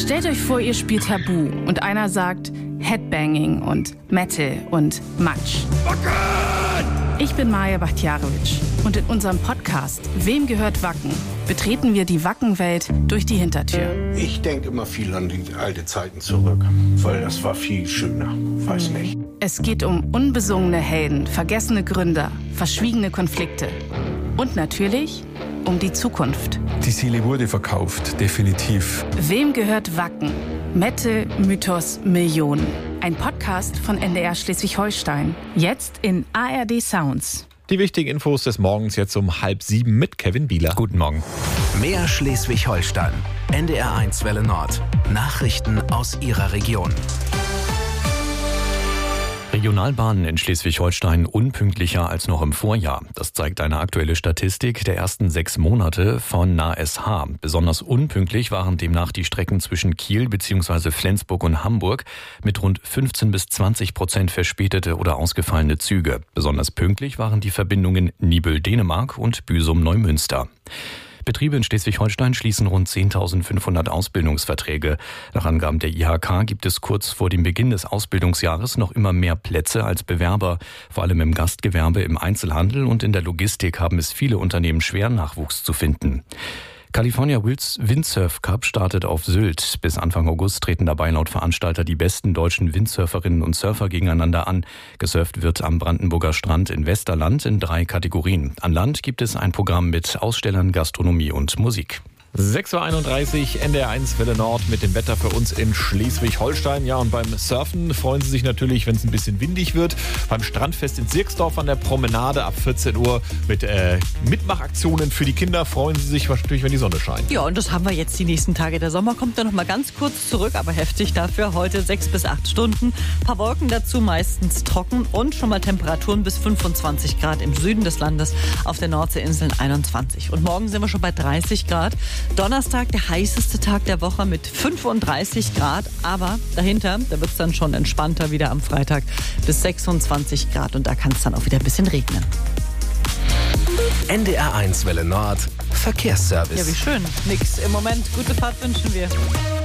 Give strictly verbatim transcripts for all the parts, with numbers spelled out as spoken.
Stellt euch vor, ihr spielt Tabu und einer sagt Headbanging und Metal und Matsch. Ich bin Maja Bachtjarowitsch und in unserem Podcast Wem gehört Wacken? Betreten wir die Wackenwelt durch die Hintertür. Ich denke immer viel an die alten Zeiten zurück, weil das war viel schöner. Weiß nicht. Es geht um unbesungene Helden, vergessene Gründer, verschwiegene Konflikte und natürlich um die Zukunft. Die Seele wurde verkauft, definitiv. Wem gehört Wacken? Metal, Mythos, Millionen. Ein Podcast von N D R Schleswig-Holstein. Jetzt in A R D Sounds. Die wichtigen Infos des Morgens jetzt um halb sieben mit Kevin Bieler. Guten Morgen. Mehr Schleswig-Holstein. N D R eins Welle Nord. Nachrichten aus Ihrer Region. Regionalbahnen in Schleswig-Holstein unpünktlicher als noch im Vorjahr. Das zeigt eine aktuelle Statistik der ersten sechs Monate von N A S H. Besonders unpünktlich waren demnach die Strecken zwischen Kiel bzw. Flensburg und Hamburg mit rund fünfzehn bis zwanzig Prozent verspätete oder ausgefallene Züge. Besonders pünktlich waren die Verbindungen Nibel-Dänemark und Büsum-Neumünster. Betriebe in Schleswig-Holstein schließen rund zehntausendfünfhundert Ausbildungsverträge. Nach Angaben der I H K gibt es kurz vor dem Beginn des Ausbildungsjahres noch immer mehr Plätze als Bewerber. Vor allem im Gastgewerbe, im Einzelhandel und in der Logistik haben es viele Unternehmen schwer, Nachwuchs zu finden. California Windsurf Cup startet auf Sylt. Bis Anfang August treten dabei laut Veranstalter die besten deutschen Windsurferinnen und Surfer gegeneinander an. Gesurft wird am Brandenburger Strand in Westerland in drei Kategorien. An Land gibt es ein Programm mit Ausstellern, Gastronomie und Musik. sechs Uhr einunddreißig, N D R eins Welle Nord mit dem Wetter für uns in Schleswig-Holstein. Ja, und beim Surfen freuen Sie sich natürlich, wenn es ein bisschen windig wird. Beim Strandfest in Sirksdorf an der Promenade ab vierzehn Uhr mit äh, Mitmachaktionen für die Kinder freuen Sie sich natürlich, wenn die Sonne scheint. Ja, und das haben wir jetzt die nächsten Tage. Der Sommer kommt dann noch mal ganz kurz zurück, aber heftig dafür. Heute sechs bis acht Stunden. Ein paar Wolken dazu, meistens trocken und schon mal Temperaturen bis fünfundzwanzig Grad im Süden des Landes, auf der Nordseeinseln einundzwanzig. Und morgen sind wir schon bei dreißig Grad. Donnerstag, der heißeste Tag der Woche mit fünfunddreißig Grad, aber dahinter, da wird es dann schon entspannter wieder am Freitag bis sechsundzwanzig Grad und da kann es dann auch wieder ein bisschen regnen. N D R eins Welle Nord. Verkehrsservice. Ja, wie schön. Nix im Moment. Gute Fahrt wünschen wir.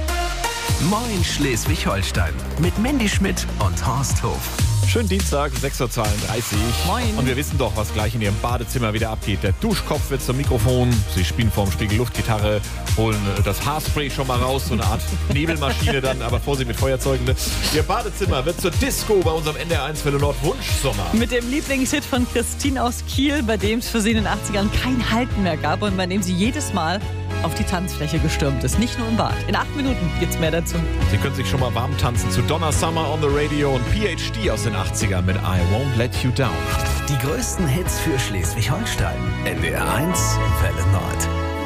Moin Schleswig-Holstein mit Mandy Schmidt und Horst Hof. Schönen Dienstag, sechs Uhr zweiunddreißig. Moin. Und wir wissen doch, was gleich in Ihrem Badezimmer wieder abgeht. Der Duschkopf wird zum Mikrofon. Sie spielen vorm Spiegel Luftgitarre, holen das Haarspray schon mal raus. So eine Art Nebelmaschine dann, aber Vorsicht mit Feuerzeugen. Ihr Badezimmer wird zur Disco bei unserem N D R eins Welle Nord Wunschsommer. Mit dem Lieblingshit von Christine aus Kiel, bei dem es für sie in den achtzigern kein Halten mehr gab und bei dem sie jedes Mal auf die Tanzfläche gestürmt ist. Nicht nur im Bad. In acht Minuten gibt's mehr dazu. Sie können sich schon mal warm tanzen zu Donna Summer on the Radio und P H D aus den achtzigern mit I Won't Let You Down. Die größten Hits für Schleswig-Holstein. N D R eins Welle Nord.